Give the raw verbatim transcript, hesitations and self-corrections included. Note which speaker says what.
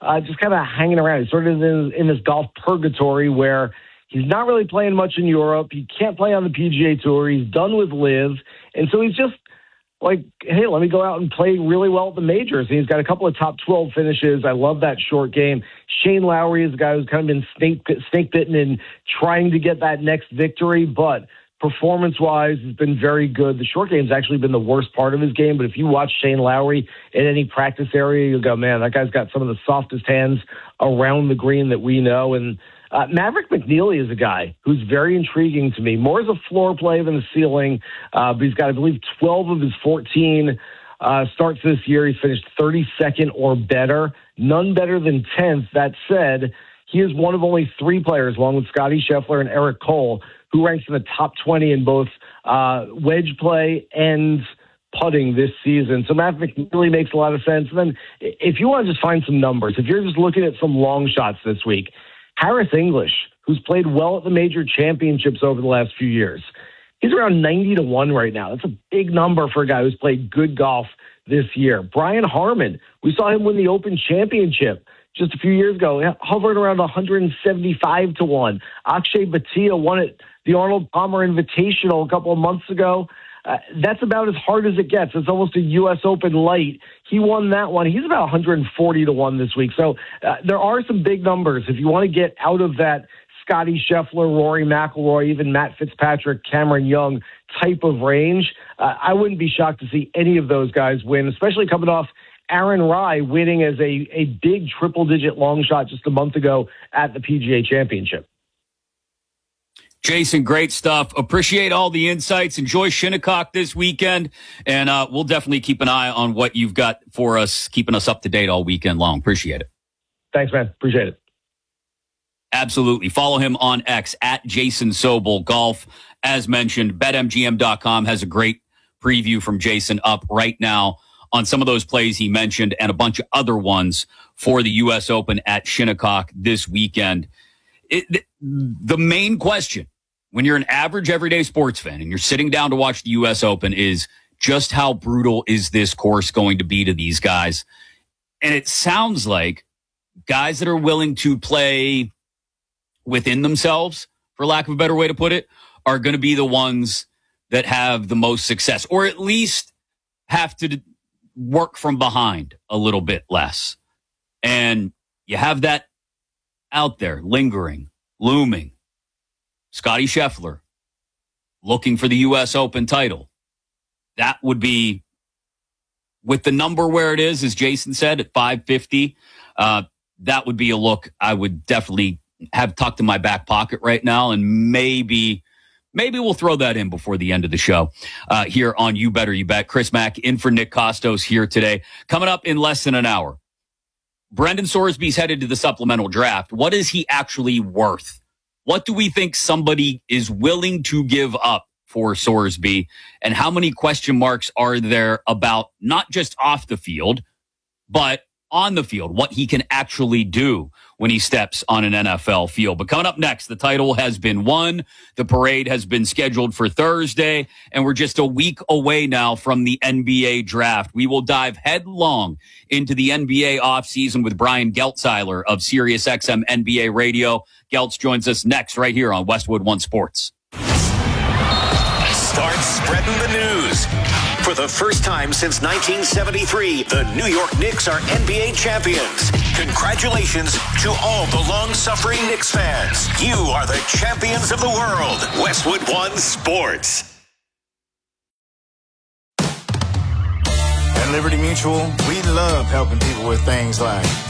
Speaker 1: uh, just kind of hanging around. He's sort of in, in this golf purgatory where he's not really playing much in Europe. He can't play on the P G A Tour. He's done with Live. And so he's just like, hey, let me go out and play really well at the majors. And he's got a couple of top twelve finishes. I love that short game. Shane Lowry is a guy who's kind of been snake, snake bitten and trying to get that next victory, but performance-wise has been very good. The short game's actually been the worst part of his game, but if you watch Shane Lowry in any practice area, you'll go, man, that guy's got some of the softest hands around the green that we know. And Uh, Maverick McNeely is a guy who's very intriguing to me. More as a floor play than a ceiling, uh, but he's got, I believe, twelve of his fourteen uh, starts this year. He's finished thirty-second or better, none better than tenth. That said, he is one of only three players, along with Scotty Scheffler and Eric Cole, who ranks in the top twenty in both uh, wedge play and putting this season. So Maverick McNeely makes a lot of sense. And then if you want to just find some numbers, if you're just looking at some long shots this week, Harris English, who's played well at the major championships over the last few years, he's around ninety to one right now. That's a big number for a guy who's played good golf this year. Brian Harman, we saw him win the Open Championship just a few years ago, hovering around one seventy-five to one. Akshay Bhatia won it, the Arnold Palmer Invitational a couple of months ago. Uh, that's about as hard as it gets. It's almost a U S Open light. He won that one. He's about one forty to one this week. So uh, there are some big numbers. If you want to get out of that Scotty Scheffler, Rory McIlroy, even Matt Fitzpatrick, Cameron Young type of range, uh, I wouldn't be shocked to see any of those guys win, especially coming off Aaron Rai winning as a, a big triple-digit long shot just a month ago at the P G A Championship.
Speaker 2: Jason, great stuff. Appreciate all the insights. Enjoy Shinnecock this weekend, and uh, we'll definitely keep an eye on what you've got for us, keeping us up to date all weekend long. Appreciate it.
Speaker 1: Thanks, man. Appreciate it.
Speaker 2: Absolutely. Follow him on X at Jason Sobel Golf. As mentioned, Bet M G M dot com has a great preview from Jason up right now on some of those plays he mentioned and a bunch of other ones for the U S Open at Shinnecock this weekend. It, the main question when you're an average everyday sports fan and you're sitting down to watch the U S Open is just how brutal is this course going to be to these guys? And it sounds like guys that are willing to play within themselves, for lack of a better way to put it, are going to be the ones that have the most success, or at least have to work from behind a little bit less. And you have that out there, lingering, looming. Scotty Scheffler looking for the U S Open title. That would be, with the number where it is, as Jason said, at five fifty, uh, that would be a look I would definitely have tucked in my back pocket right now, and maybe maybe we'll throw that in before the end of the show uh, here on You Better You Bet. Chris Mack in for Nick Costos here today. Coming up in less than an hour, Brendan Sorsby's headed to the supplemental draft. What is he actually worth? What do we think somebody is willing to give up for Sorsby? And how many question marks are there about not just off the field, but on the field, what he can actually do when he steps on an N F L field? But coming up next, the title has been won. The parade has been scheduled for Thursday, and we're just a week away now from the N B A draft. We will dive headlong into the N B A offseason with Brian Geltzeiler of SiriusXM N B A Radio. Geltz joins us next right here on Westwood One Sports.
Speaker 3: Start spreading the news. For the first time since nineteen seventy-three, the New York Knicks are N B A champions. Congratulations to all the long-suffering Knicks fans. You are the champions of the world. Westwood One Sports.
Speaker 4: At Liberty Mutual, we love helping people with things like